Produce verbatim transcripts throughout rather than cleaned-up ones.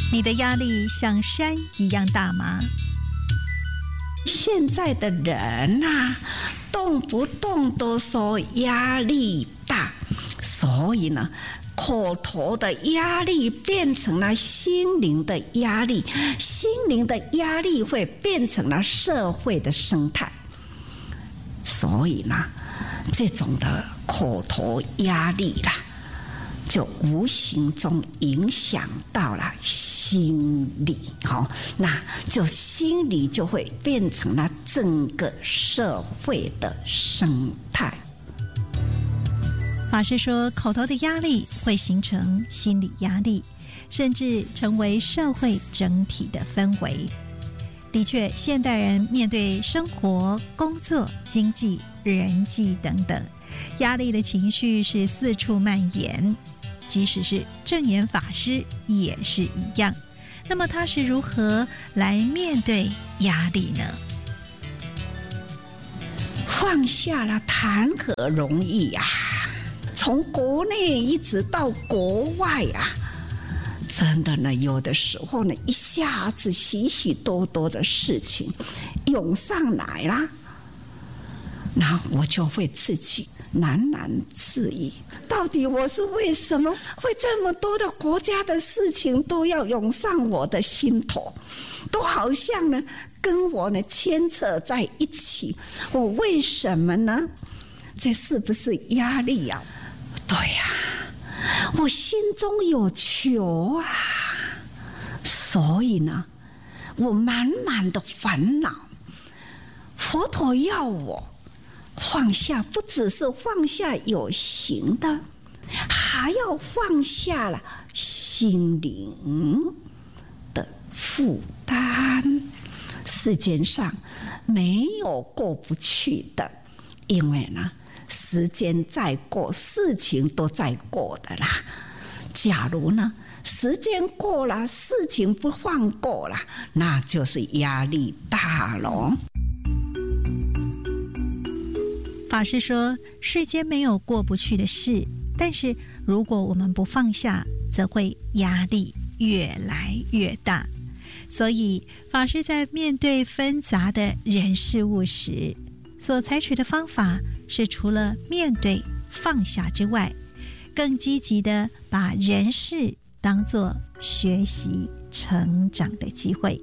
你的压力像山一样大吗？ 现在的人啊，动不动都说压力大，所以呢，口头的压力变成了心灵的压力，心灵的压力会变成了社会的生态。所以呢，这种的口头压力啦，就无形中影响到了心理，好，那就心理就会变成了整个社会的生态。 法师说，口头的压力会形成心理压力，甚至成为社会整体的氛围。的确，现代人面对生活、工作、经济、人际等等，压力的情绪是四处蔓延。即使是证严法师也是一样。那么他是如何来面对压力呢？ 放下了谈何容易啊！从国内一直到国外啊，真的呢，有的时候呢，一下子许许多多的事情涌上来啦，那我就会自己喃喃自语，到底我是为什么会这么多的国家的事情都要涌上我的心头，都好像呢跟我呢牵扯在一起，我为什么呢？这是不是压力啊？对呀、啊，我心中有求啊，所以呢，我满满的烦恼。佛陀要我放下，不只是放下有形的，还要放下了心灵的负担。世间上没有过不去的，因为呢，时间在过，事情都在过的啦。假如呢，时间过了，事情不放过了，那就是压力大了。 法师说，世间没有过不去的事，但是如果我们不放下，则会压力越来越大。所以法师在面对纷杂的人事物时，所采取的方法是除了面对放下之外，更积极的把人事当作学习成长的机会。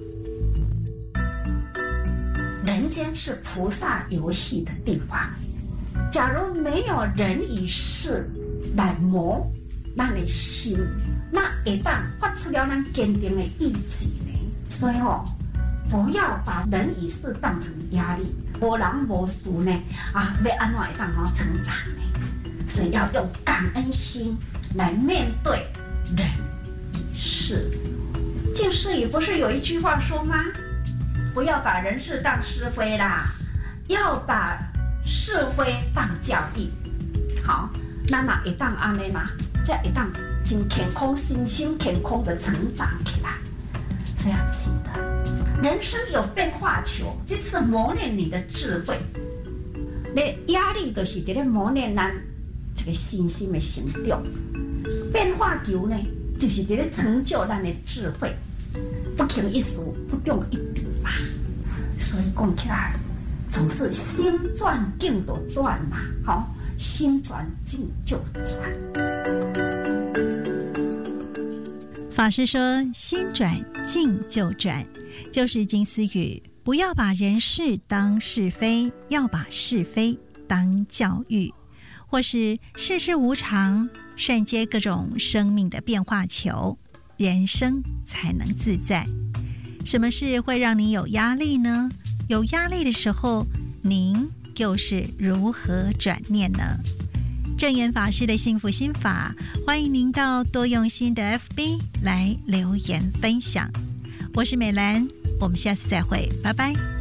人间是菩萨游戏的地方，假如没有人与事来磨咱的心，那会当发出了咱坚定的意志呢。所以哦，不要把人与事当成压力，无人无事呢啊，要安怎会当哦成长呢？所以要用感恩心来面对人与事。净世语不是有一句话说吗？不要把人事当是非啦，要把是非当教育。好，那哪会当安尼嘛？这会当真健康、身心健康的成长起来。这样记得，人生有变化球，这是磨练你的智慧。你压力就是在磨练咱这个身心的成长。变化球呢，就是在成就咱的智慧。不轻一时，不重一笔嘛。所以讲起来，总是心转境就转啦，好，心转境就转。 法师说，心转境就转，就是金丝语，不要把人事当是非，要把是非当教育，或是世事无常，善接各种生命的变化球，人生才能自在。什么事会让你有压力呢？有压力的时候，您又是如何转念呢？证严法师的幸福心法，欢迎您到多用心的 F B 来留言分享。我是美兰，我们下次再会，拜拜。